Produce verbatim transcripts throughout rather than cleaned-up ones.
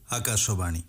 आकाशवाणी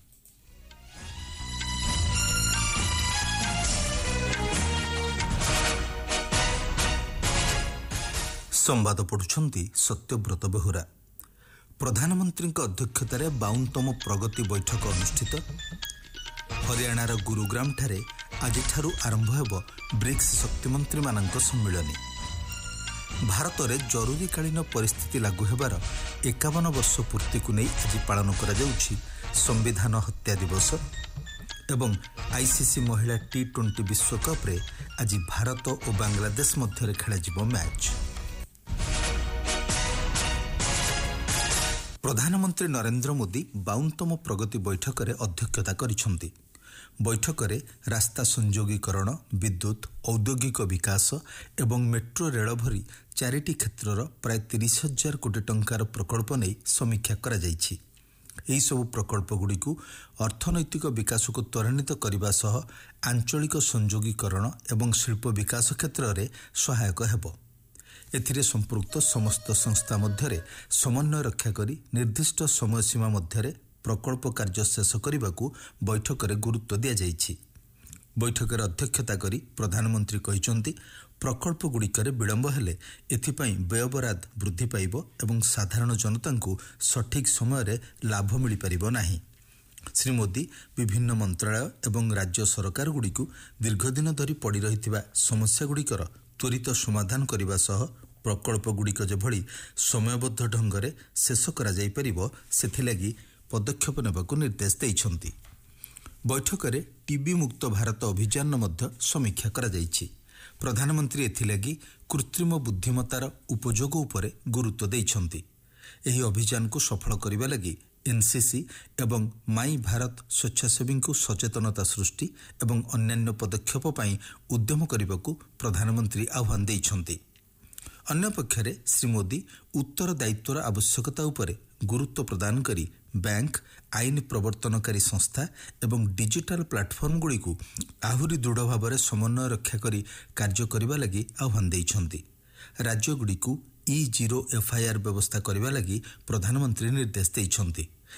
संवाद पढ़ुछंती सत्यव्रत बेहुरा। प्रधानमंत्री अध्यक्षतार बावनतम प्रगति बैठक अनुष्ठित। हरियाणार गुरुग्राम ठारे आज आरंभ हेब ब्रिक्स शक्तिमंत्री मानक सम्मिलनी। भारत में जरूरीकालीन परिस्थिति लागू हेबार एकावन वर्ष पूर्ति को नहीं आज पालन करा जाउछि संविधान हत्या दिवस। एवं आईसीसी महिला टी ट्वेंटी विश्वकप रे आज भारत और बांग्लादेश मध्य खेल मैच। प्रधानमंत्री नरेंद्र मोदी बावनतम प्रगति बैठक रे अध्यक्षता करिसेंती। बैठक रे रास्ता संयोगीकरण, विद्युत, औद्योगिक विकास एवं मेट्रो रेल भरी चारिटी क्षेत्रर प्राय तीस हजार कोटी टंकार प्रकल्प नहीं समीक्षा करा जायछि। एही सब प्रकल्प गुड़िकु अर्थनैतिक विकास को त्वरान्वित करने सह आंचलिक संयोगीकरण एवं शिल्प विकास क्षेत्र में सहायक हेब। एथिरे संपृक्त समस्त संस्था मध्यरे समन्वय रक्षा करी निर्दिष्ट समय सीमा मध्यरे प्रकल्प कार्य शेष करने को बैठक में गुरुत्व दि जाइछि। बैठक में अध्यक्षता करी प्रधानमंत्री कहिसंती प्रकल्प गुड़िकर विलंब हेले एथिपाई व्ययबराद वृद्धि पाइब एवं साधारण जनता को सठिक समय लाभ मिल पारिब नाही। श्री मोदी विभिन्न मंत्रालय एवं राज्य सरकार गुड़िकु दीर्घदिन धरी पड़ी रहिथिबा समस्या गुड़िकर त्वरित समाधान करने सह प्रकल्प गुड़िक जेभली समयबद्ध ढंगरे शेष करा जाई परिबो सेथिलागी पदक्षेप नेबाकू निर्देश दैछंती। बैठक में टीबी मुक्त भारत अभियान मध्य समीक्षा करा जाइछि। प्रधानमंत्री एथिलागी कृत्रिम बुद्धिमत्तार उपयोग उपरे गुरुत्व दैछंती। एही अभियान को सफल करबा लागि एनसीसी एवं माई भारत स्वेच्छासेवी को सचेतनता सृष्टि एवं अन्यान्य पदक्षेप पई उद्यम करबाकू प्रधानमंत्री आह्वान दैछंती। अन्य पक्षरे श्री मोदी उत्तरदायित्वर आवश्यकता उपरे गुरुत्व प्रदान करी बैंक, आईन प्रवर्तनकारी संस्था एवं डिजिटल प्लाटफर्म गुड़ी को आहुरी दृढ़ भाव में समन्वय रक्षा करी कार्य करने लगी आह्वान दैछंती। राज्य गुड़ी को ई जीरो एफआईआर व्यवस्था करने लगी प्रधानमंत्री निर्देश दैछंती।